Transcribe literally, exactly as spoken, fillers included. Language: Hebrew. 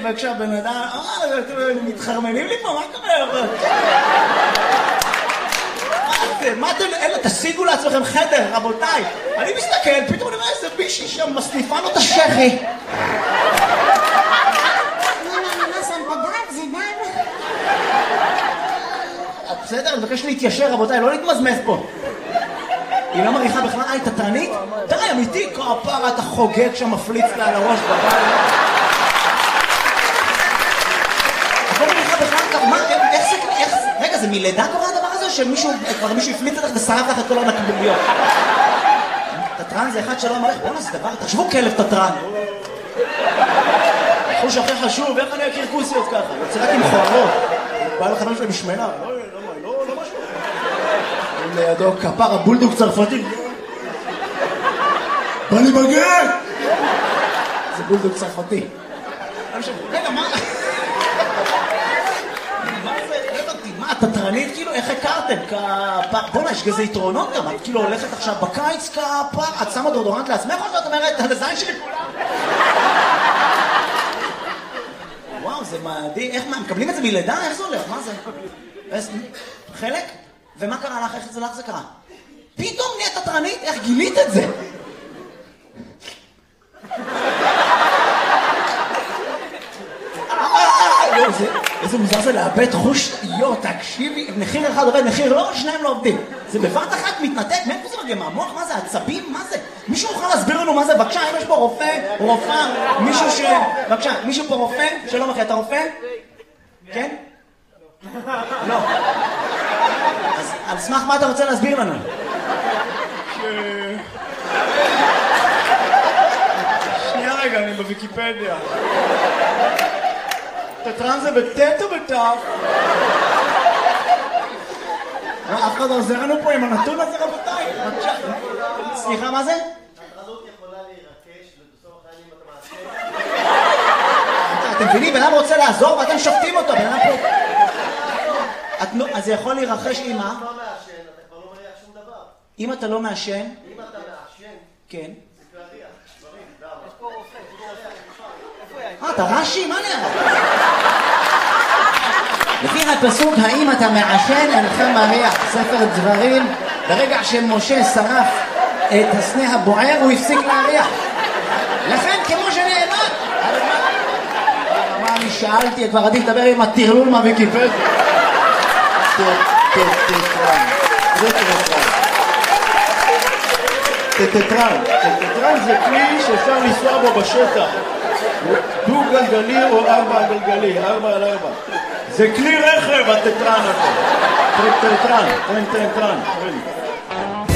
וכשהבן אדם, אה, אתם מתחרמנים לי פה, מה קורה? מה זה? מה אתם, אלה, תשיגו לעצמכם חדר, רבותיי. אני מסתכל, פתאום אני אומר איזה בישי שם, מסניפה לו את השכי. בסדר, אני מבקש להתיישר, רבותיי, לא להתמזמז פה. היא לא מריחה בכלל, אה, היא תתרנית? די, אמיתי, כפרה, אתה חוגג שם, מפליץ לה על הראש בבית. את לא מריחה בכלל, מה, איך זה, איך, רגע, זה מלידה קורה הדבר הזה, שמישהו, כבר מישהו הפליץ לך ושרף לך את כל הנקבוביות? תתרן זה אחד שלא מריח, בואו נעשה דבר, תחשבו כלב תתרן. חוש הכי חשוב, איך אני אכיר כוסיות ככה? יוצא רק עם חוערות. בא לך משהו משמנה, לא, לא, לא, לא משהו. לידו כפר הבולדוג צרפתי. בא לי בגן! זה בולדוג צרפתי. רגע, מה? מה זה? מה, התתרנית כאילו? איך הכרתם? כפר... בוא'נה, יש כזה יתרונות גם. את כאילו הולכת עכשיו בקיץ כפר, את שמה דורדורנט לעצמך או שאת אומרת, הדזיין שלי כולם? וואו, זה מדהים. איך, מה, מקבלים את זה מלידה? איך זה הולך? מה זה? חלק? ומה קרה לך? איך זה לך זה קרה? פתאום נהיית תתרנית? איך גילית את זה? איזה מוזר זה לאבד חוש, יו, תקשיבי, מחיר אחד עובד, מחיר לא, שניים לא עובדים. זה בבת אחת מתנתק, מאיפה זה מגיע? מהמוח? מה זה? עצבים? מה זה? מישהו יכול להסביר לנו מה זה? בבקשה, אם יש פה רופא, רופאה, מישהו ש... בבקשה, מישהו פה רופא? שלום אחי, אתה רופא? כן? לא. אז על סמך מה אתה רוצה להסביר לנו? ש... שנייה רגע, אני בוויקיפדיה. תתרן זה בטט או בטף? אף אחד עוזר לנו פה עם הנתון הזה, רבותיי. סליחה, מה זה? התרנות יכולה להירקש ובסוף החיים אתה מעשה. אתם מבינים, בן אדם רוצה לעזור ואתם שופטים אותו. בן אדם פה... אז זה יכול להירחש עם מה? אם אתה לא מעשן, אתה כבר לא מריח שום דבר. אם אתה לא מעשן? אם אתה מעשן, כן. זה כבר ריח. דברים, דם. יש פה רופא, יש פה רופא. אה, אתה רש"י? מה נראה? לפי הפסוק, האם אתה מעשן אינך מריח, ספר דברים, ברגע שמשה שרף את הסנה הבוער, הוא הפסיק להריח. לכן, כמו שנאמר, מה אני שאלתי, כבר עדיף לדבר עם הטרלול מהוויקיפדיה. טטרן, זה טטרן. טטרן, טטרן זה כלי שאפשר לנסוע בו בשטח. דו גלגלי או ארבע גלגלי, ארבע על ארבע. זה כלי רכב, הטטרן הזה. טטרן, טטרן, טטרן.